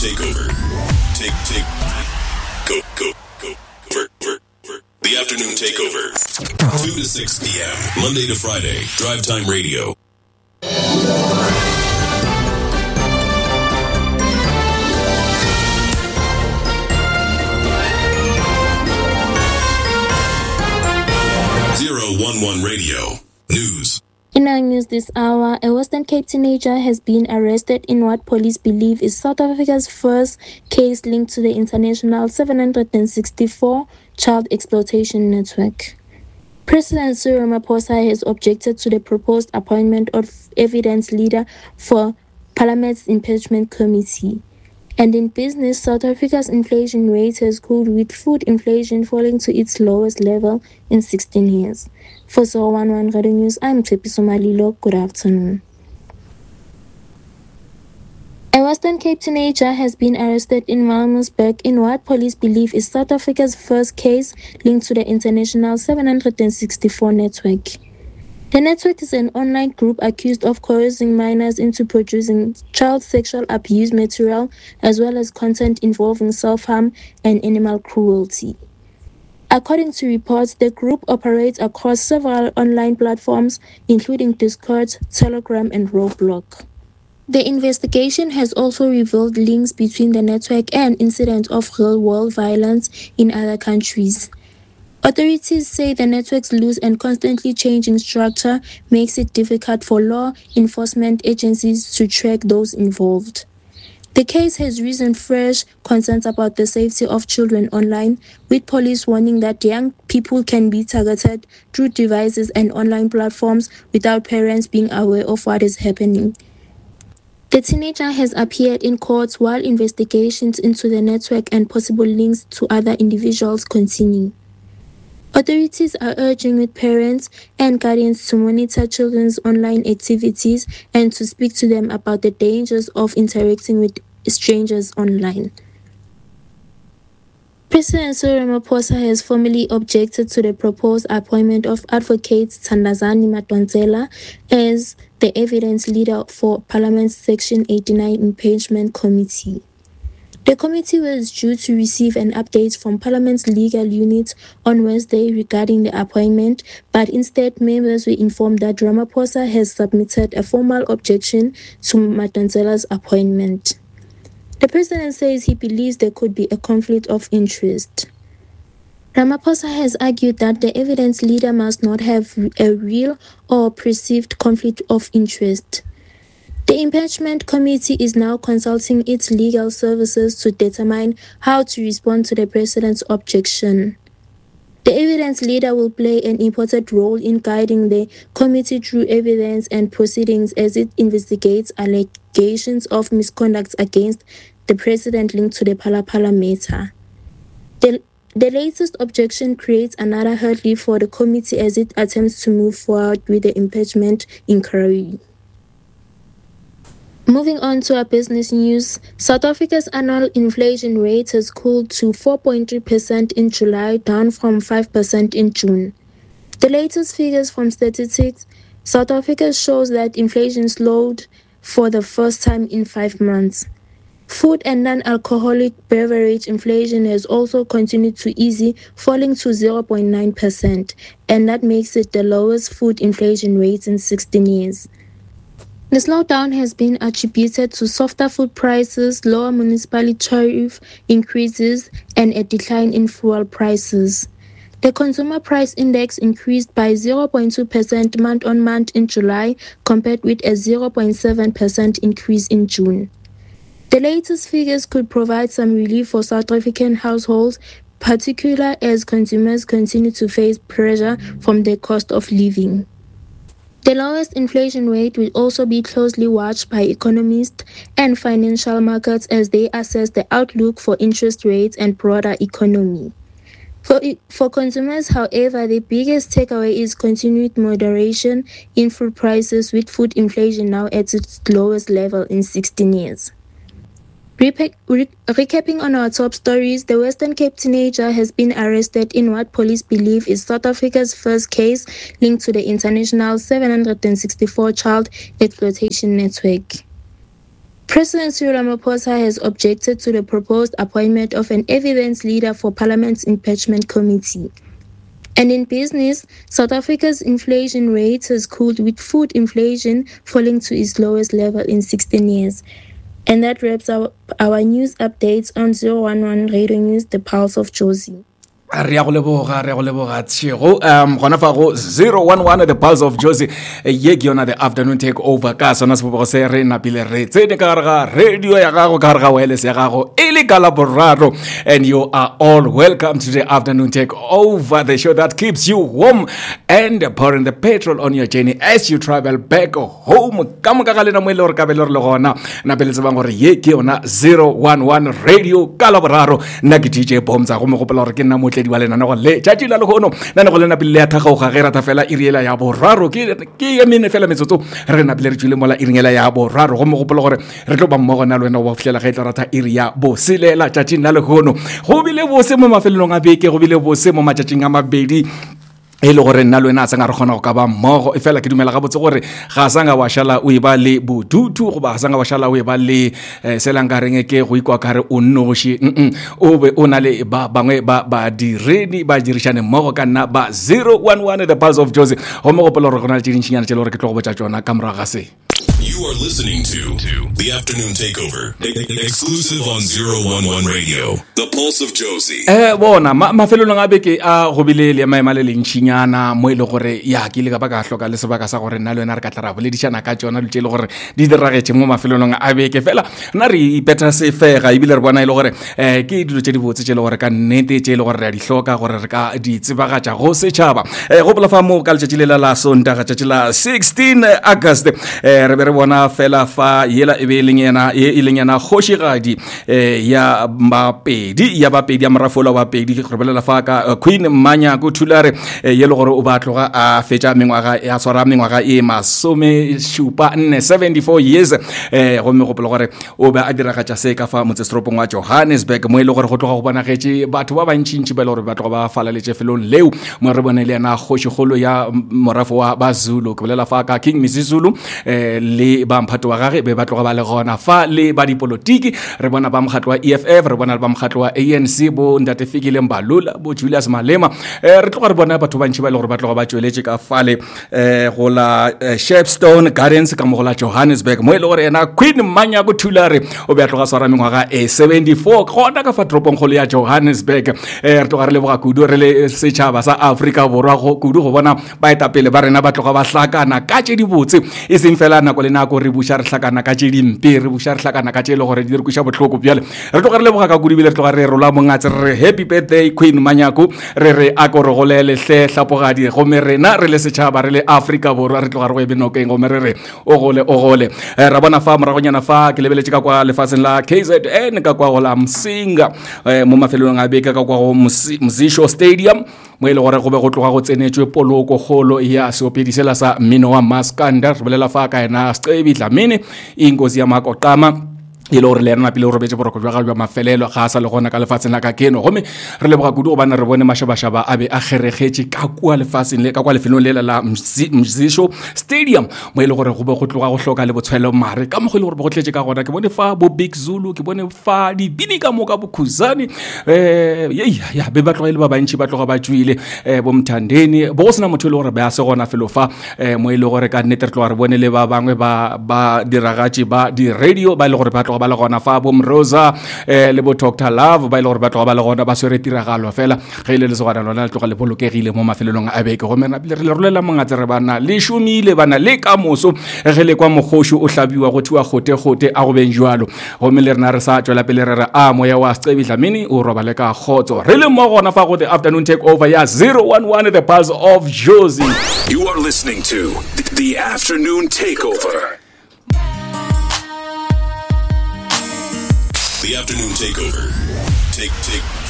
takeover. Take. Go. Work. The afternoon takeover. 2 to 6 p.m. Monday to Friday. Drive Time Radio. Zero 11 Radio News. In our news this hour, a Western Cape teenager has been arrested in what police believe is South Africa's first case linked to the international 764 child exploitation network. President Cyril Ramaphosa has objected to the proposed appointment of evidence leader for Parliament's impeachment committee. And in business, South Africa's inflation rate has cooled, with food inflation falling to its lowest level in 16 years. For 011 Radio News, I'm Tepiso Malilo. Good afternoon. A Western Cape teenager has been arrested in Malmesburg in what police believe is South Africa's first case linked to the international 764 network. The network is an online group accused of coercing minors into producing child sexual abuse material as well as content involving self-harm and animal cruelty. According to reports, the group operates across several online platforms, including Discord, Telegram, and Roblox. The investigation has also revealed links between the network and incidents of real-world violence in other countries. Authorities say the network's loose and constantly changing structure makes it difficult for law enforcement agencies to track those involved. The case has raised fresh concerns about the safety of children online, with police warning that young people can be targeted through devices and online platforms without parents being aware of what is happening. The teenager has appeared in court while investigations into the network and possible links to other individuals continue. Authorities are urging with parents and guardians to monitor children's online activities and to speak to them about the dangers of interacting with strangers online. President Cyril Ramaphosa has formally objected to the proposed appointment of Advocate Thandazani Madonsela as the evidence leader for Parliament's Section 89 impeachment committee. The committee was due to receive an update from Parliament's legal unit on Wednesday regarding the appointment, but instead members were informed that Ramaphosa has submitted a formal objection to Madonsela's appointment. The president says he believes there could be a conflict of interest. Ramaphosa has argued that the evidence leader must not have a real or perceived conflict of interest. The impeachment committee is now consulting its legal services to determine how to respond to the president's objection. The evidence leader will play an important role in guiding the committee through evidence and proceedings as it investigates allegations of misconduct against the president linked to the Phala matter. The latest objection creates another hurdle for the committee as it attempts to move forward with the impeachment inquiry. Moving on to our business news, South Africa's annual inflation rate has cooled to 4.3% in July, down from 5% in June. The latest figures from Statistics South Africa shows that inflation slowed for the first time in 5 months. Food and non-alcoholic beverage inflation has also continued to ease, falling to 0.9%, and that makes it the lowest food inflation rate in 16 years. The slowdown has been attributed to softer food prices, lower municipal tariff increases, and a decline in fuel prices. The Consumer Price Index increased by 0.2% month-on-month in July, compared with a 0.7% increase in June. The latest figures could provide some relief for South African households, particularly as consumers continue to face pressure from the cost of living. The lowest inflation rate will also be closely watched by economists and financial markets as they assess the outlook for interest rates and broader economy. For consumers, however, the biggest takeaway is continued moderation in food prices, with food inflation now at its lowest level in 16 years. Recapping on our top stories, the Western Cape teenager has been arrested in what police believe is South Africa's first case linked to the international 764 child exploitation network. President Cyril Ramaphosa has objected to the proposed appointment of an evidence leader for Parliament's impeachment committee. And in business, South Africa's inflation rate has cooled, with food inflation falling to its lowest level in 16 years. And that wraps up our news updates on 011 Radio News, The Pulse of Jozi. re ya go leboga tshego gona fa go 011 The Pulse of Jozi ye ke yona the afternoon take over ka sona se bo se re napile re tsene ka ga radio ya gago ka ga wireless ya gago ile ka laboraro, and you are all welcome to the afternoon take over, the show that keeps you warm and pouring the petrol on your journey as you travel back home. Ka mo ka ga le na mo ile re ka be le gona na pele se bang gore ye ke yona 011 Radio ka laboraro. Nna ke DJ Bombza go mo gopola gore ke nna mo di wale na go le tšatši la le gono na go lena pele ya thagago ga ge rata fela iriela ya boraro ke ye mene fela metsotso re na pele re tswile mola iriela ya boraro go mo gopola gore re tlo ba mmogo na le wena wa fihlela ge tla rata iri ya boselela tšatši la le gono go bile bose mo mafelelong a beke go bile bose mo matšatšing a mabedi e le gore nna le wena a tsanga re kgona go ka ba mmogo e fela ke dumela gabotse gore ga sanga wa shala o e ba le bodutu go ba sanga wa shala o e ba le selangareng ke go ikwa kare o nnoši o be o na le ba bangwe ba diredi ba dirishane mmogo ka nna ba 011 The Pulse of Jozi go mo gopola gore go na le tšedintšhinyana tše le gore ke tlo go botša tšona ka morago ga se. You are listening to The Afternoon Takeover, exclusive on 011 Radio, The Pulse of Jozi. Bona mafelelong a beke a go bile le maema le lentšinyana mo ile gore ya ke ile ka ba ka hloka le sebaka sa gore nna le wena re ka tla ra boledišana ka tšona le tše le gore di diragetše mo mafelelong a beke fela nna re ipeta sefega ebile re bona ile gore ke dilo tše di botse tše le gore ka nnete tše le gore re a di hloka gore re ka di tsebagatša go setšhaba go bola fa mo ka letšatši le la sontaga tšatši la 16 August re be re bona fela fa yela e be e leng yana kgošigadi ya bapedi ya morafola wa bapedi go bolela fa ka Queen Manyako Thulare ye le gore o ba tloga a fetša mengwaga ya swara mengwaga e masome šupa 74 years go me gopola gore o ba a diragatša se ka fa motsesetoropong wa Johannesburg mo ile gore go tloga go bonagetše batho ba bantšintši ba le gore ba tloga ba falaletše felong leo mo re bone le yana kgošigolo ya morafo wa baZulu ke bolela fa ka King Mzulu le ba mphato wa gage be ba tloga ba le gona fa le ba dipolotiki re bona ba mokgatlo wa EFF re bona ba mokgatlo wa ANC bo Ntate Fikile Mbalula bo Julius Malema re tloga re bona batho bantši ba le gore ba tloga ba tšweletše ka fale go la Shepstone Gardens ka mo go la Johannesburg mo ile gore yena Queen Manyako Thulare o be a tloga swara mengwaga 74 gona ka fa toropong kgolo ya Johannesburg re tloga re le boga kudu re le setšhaba sa Afrika Borwa go kudu go bona baetapele ba rena ba tloga ba hlakana ka tše di botse e seng fela nako le nako re buša re hlakana ka tše dimpe re buša re hlakana ka tše le gore di re kuša bohloko bjale re tloga re leboga ka kudu bile re tloga re rola mongatse re happy birthday Queen Manyako re a ko re go le hle hlapogadi gome rena re le setšhaba re le Afrika Borwa re tloga re go ebe nokeng gome re o gole ra bona fa moragonyana fa ke lebeletše ka kwa lefatsheng la KZN ka kwa go la Msinga mo mafelelong a beke ka kwa go Mzisho Stadium mo ile gore go be go tloga go tsenetšwe poloko kgolo ya seopedisela sa mmino wa Maskanda re bolela fa ka yena Scebi Dlamini inkosi ya Makoqama ile gore le yana pele o robetse boroko jwa ga jwa mafelelo ga sa le gona ka lefatsheng la ka keno gome re le boga kudu go bana re bone mashaba a be a kgeregetše ka kwa lefatsheng le ka kwa lefelong le la Mzisho Stadium mo ile gore go be go tloga go hloka le botshwelo mare ka mo go ile gore bo go tletse ka gona ke bone fa bo Big Zulu ke bone fa di bini ka mo ka Bukhuzani ya be ba tloga ile ba bantši ba tloga ba tswile bo Mthandeni bo go sena motho le gore ba se gona felo fa mo ile gore ka nnete re tloga re bone le ba bangwe ba diragatši ba di radio ba ile gore ba tloga ba le gona fa bo Mroza le bo Dr Love ba ile gore ba tloga ba le gona ba swere tiragalo fela ge ile le segwana lona le tloga le bolokegile mo mafelelong a beke go mena re le rolela mongatse re bana le šomile bana le ka moso ge le kwa mogosho o hlabiwa go thiwa gote a go beng jwalo go me le rena re sa tšwela pele re a moya wa Scebi Dlamini o roba le ka khotso re le mo gona fa go the afternoon take over ya 011 The Pulse of Jozi. You are listening to The Afternoon Takeover. The Afternoon Takeover. Take